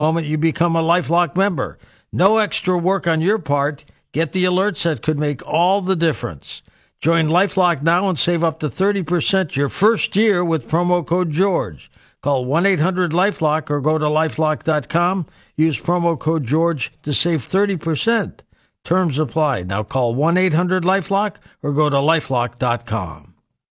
moment you become a LifeLock member. No extra work on your part. Get the alerts that could make all the difference. Join LifeLock now and save up to 30% your first year with promo code George. Call 1-800-LifeLock or go to lifelock.com. Use promo code George to save 30%. Terms apply. Now call 1-800-LifeLock or go to lifelock.com.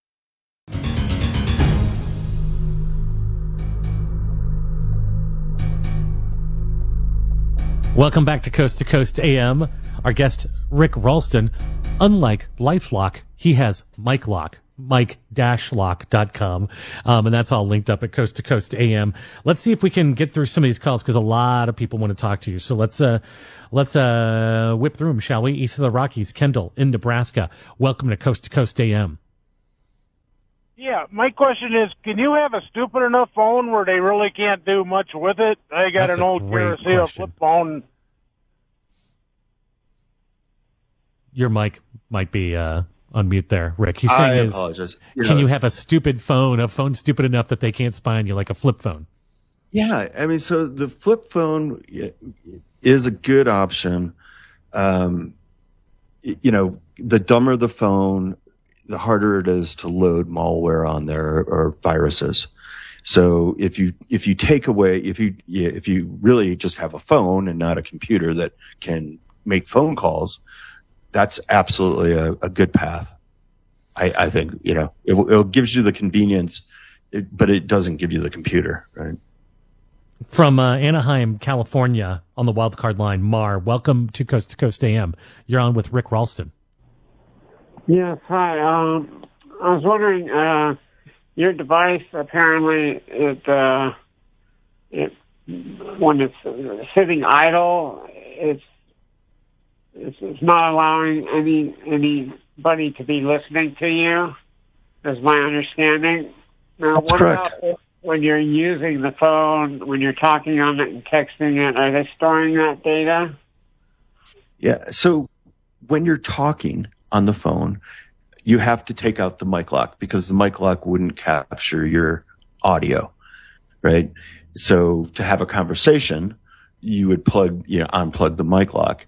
Welcome back to Coast AM. Our guest, Rick Ralston, unlike LifeLock, he has MikeLock, mike-lock.com, and that's all linked up at Coast AM. Let's see if we can get through some of these calls because a lot of people want to talk to you. So let's whip through them, shall we? East of the Rockies, Kendall in Nebraska. Welcome to Coast AM. Yeah, my question is, can you have a stupid enough phone where they really can't do much with it? I got an old Curacao flip phone. Your mic might be on mute there, Rick. He's saying I apologize. Can you have a phone stupid enough that they can't spy on you like a flip phone? Yeah, I mean, so the flip phone is a good option. The dumber the phone, the harder it is to load malware on there or viruses. So if you take away, if you really just have a phone and not a computer that can make phone calls, that's absolutely a good path. I think, it gives you the convenience, but it doesn't give you the computer, right? From Anaheim, California, on the wildcard line, Mar, welcome to Coast AM. You're on with Rick Ralston. Yes, hi. I was wondering, your device apparently when it's sitting idle, it's not allowing anybody to be listening to you. Is my understanding. Now, That's what correct. about when you're using the phone, when you're talking on it and texting it? Are they storing that data? Yeah. So when you're talking on the phone, you have to take out the mic lock because the mic lock wouldn't capture your audio, right? So to have a conversation, you would unplug the mic lock.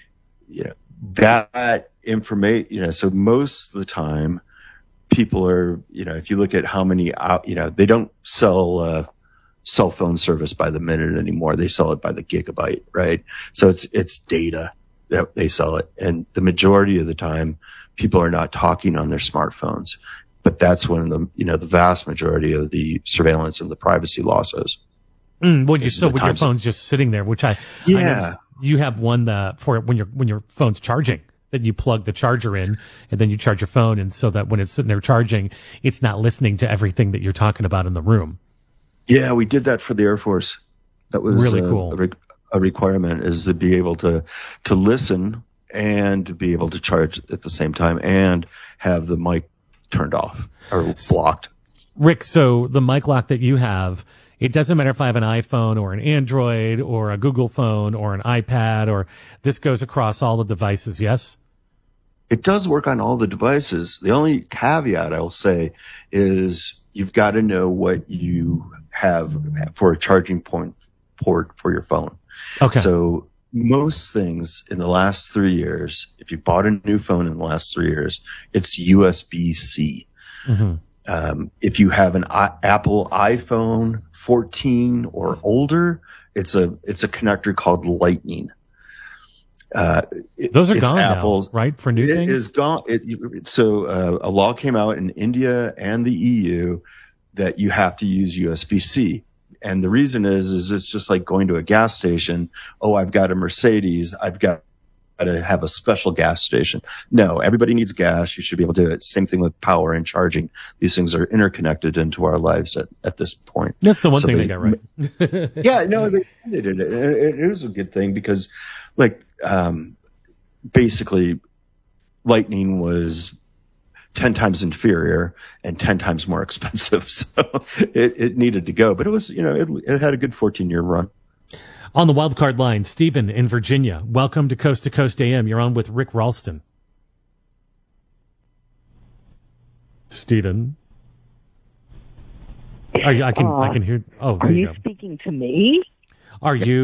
That information, so most of the time people are, if you look at how many, they don't sell cell phone service by the minute anymore. They sell it by the gigabyte, right? So it's data that they sell it. And the majority of the time people are not talking on their smartphones, but that's when the vast majority of the surveillance and the privacy losses. With your phone's just sitting there, which I you have one for when your phone's charging, that you plug the charger in and then you charge your phone, and so that when it's sitting there charging, it's not listening to everything that you're talking about in the room. Yeah, we did that for the Air Force. That was really cool. A requirement is to be able to listen and to be able to charge at the same time and have the mic turned off or blocked. Rick, so the mic lock that you have, it doesn't matter if I have an iPhone or an Android or a Google phone or an iPad, or this goes across all the devices, yes? It does work on all the devices. The only caveat I will say is you've got to know what you have for a charging port for your phone. Okay. So most things in the last 3 years, if you bought a new phone in the last 3 years, it's USB-C. Mm-hmm. If you have an Apple iPhone 14 or older, it's a connector called Lightning. Those are gone now, right? For new things? It is gone. So a law came out in India and the EU that you have to use USB-C. And the reason is it's just like going to a gas station. Oh, I've got a Mercedes. I've got to have a special gas station. No, everybody needs gas. You should be able to do it. Same thing with power and charging. These things are interconnected into our lives at this point. That's the one thing they got right. Yeah, no, they did it. It is a good thing because, basically, Lightning was 10 times inferior and 10 times more expensive. So it needed to go. But it was, it had a good 14-year run. On the wildcard line, Stephen in Virginia. Welcome to Coast AM. You're on with Rick Ralston. Stephen. I can hear. Oh, there Are you you go. speaking to me? Are you?